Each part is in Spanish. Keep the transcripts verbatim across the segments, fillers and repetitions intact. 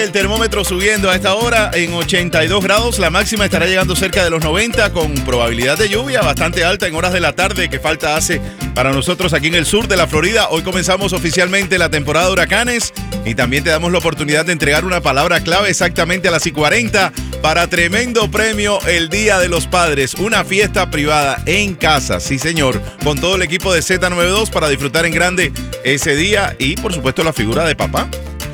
El termómetro subiendo a esta hora en ochenta y dos grados, la máxima estará llegando cerca de los noventa con probabilidad de lluvia bastante alta en horas de la tarde que falta hace para nosotros aquí en el sur de la Florida. Hoy comenzamos oficialmente la temporada de huracanes y también te damos la oportunidad de entregar una palabra clave exactamente a las y cuarenta para tremendo premio el Día de los Padres, una fiesta privada en casa, sí señor, con todo el equipo de Z noventa y dos para disfrutar en grande ese día y por supuesto la figura de papá.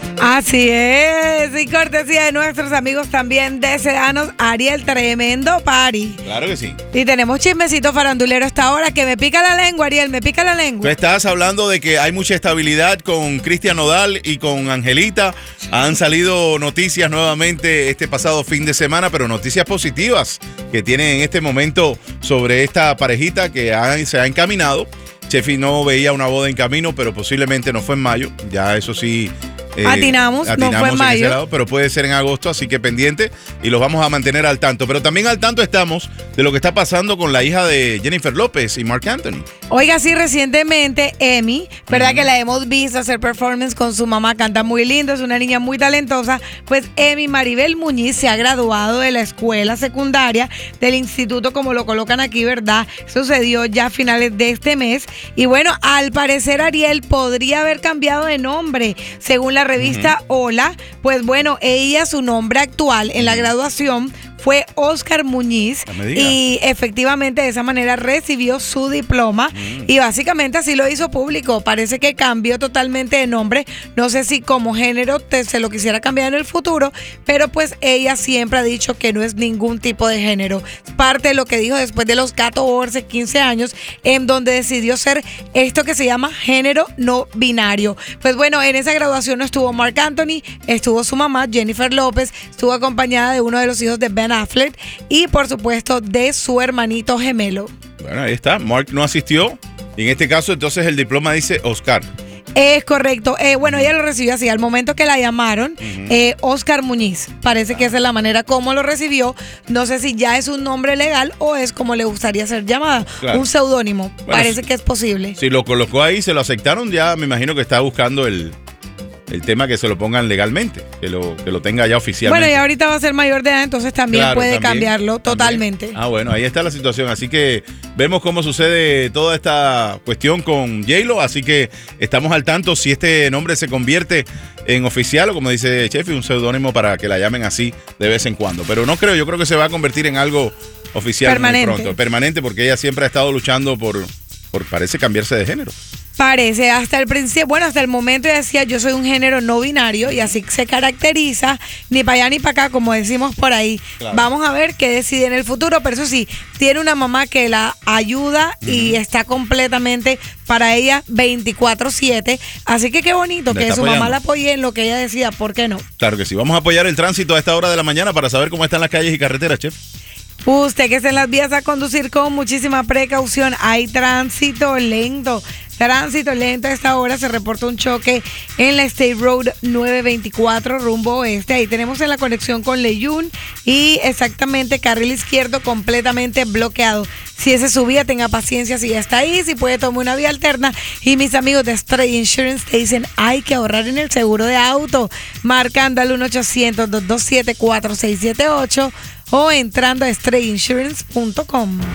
Así es, y cortesía de nuestros amigos también de Sedanos Ariel, tremendo party. Claro que sí. Y tenemos chismecito farandulero hasta ahora que me pica la lengua, Ariel, me pica la lengua. Tú estás hablando de que hay mucha estabilidad con Cristian Nodal y con Angelita. Han salido noticias nuevamente este pasado fin de semana, pero noticias positivas que tienen en este momento sobre esta parejita que ha, se ha encaminado. Chefi no veía una boda en camino, pero posiblemente no fue en mayo, ya eso sí. Eh, atinamos, atinamos, no fue en mayo. En lado, pero puede ser en agosto, así que pendiente y los vamos a mantener al tanto. Pero también al tanto estamos de lo que está pasando con la hija de Jennifer López y Marc Anthony. Oiga, sí, recientemente Emi, ¿verdad? Mm. Que la hemos visto hacer performance con su mamá, canta muy lindo, es una niña muy talentosa. Pues Emi Maribel Muñiz se ha graduado de la escuela secundaria del instituto, como lo colocan aquí, ¿verdad? Sucedió ya a finales de este mes. Y bueno, al parecer Ariel podría haber cambiado de nombre, según la revista uh-huh. Hola. Pues bueno, ella, su nombre actual en la graduación fue Oscar Muñiz y efectivamente de esa manera recibió su diploma mm. y básicamente así lo hizo público. Parece que cambió totalmente de nombre. No sé si como género te, se lo quisiera cambiar en el futuro, pero pues ella siempre ha dicho que no es ningún tipo de género. Parte de lo que dijo después de los catorce, quince años, en donde decidió ser esto que se llama género no binario. Pues bueno, en esa graduación estuvo Marc Anthony, estuvo su mamá Jennifer López, estuvo acompañada de uno de los hijos de Ben Affleck y por supuesto de su hermanito gemelo. Bueno, ahí está, Mark no asistió y en este caso entonces el diploma dice Oscar. Es correcto. Eh, bueno, ella lo recibió así. Al momento que la llamaron, uh-huh. eh, Oscar Muñiz. Parece ah. que esa es la manera como lo recibió. No sé si ya es un nombre legal o es como le gustaría ser llamada. Claro. Un seudónimo. Bueno, parece que es posible. Si lo colocó ahí, se lo aceptaron, ya me imagino que está buscando el... el tema que se lo pongan legalmente, que lo, que lo tenga ya oficialmente. Bueno, y ahorita va a ser mayor de edad, entonces también claro, puede también, cambiarlo totalmente. También. Ah, bueno, ahí está la situación. Así que vemos cómo sucede toda esta cuestión con J-Lo. Así que estamos al tanto si este nombre se convierte en oficial o, como dice Chefi, un seudónimo para que la llamen así de vez en cuando. Pero no creo, yo creo que se va a convertir en algo oficial permanente. Muy pronto. Permanente, porque ella siempre ha estado luchando por, por parece, cambiarse de género. Parece, hasta el principio, bueno, hasta el momento ella decía yo soy un género no binario y así se caracteriza, ni para allá ni para acá, como decimos por ahí. Claro. Vamos a ver qué decide en el futuro, pero eso sí, tiene una mamá que la ayuda uh-huh. y está completamente para ella veinticuatro siete, así que qué bonito que su apoyando. Mamá la apoye en lo que ella decida, ¿por qué no? Claro que sí, vamos a apoyar el tránsito a esta hora de la mañana para saber cómo están las calles y carreteras, Chef. Usted que está en las vías a conducir con muchísima precaución, hay tránsito lento. Tránsito lento a esta hora, se reporta un choque en la State Road nueve veinticuatro rumbo oeste. Ahí tenemos en la conexión con Leyún y exactamente carril izquierdo completamente bloqueado. Si ese es su vía, tenga paciencia, si ya está ahí, si puede tomar una vía alterna. Y mis amigos de Stray Insurance te dicen hay que ahorrar en el seguro de auto, marcando al uno ochocientos, dos dos siete, cuatro seis siete ocho o entrando a stray insurance punto com.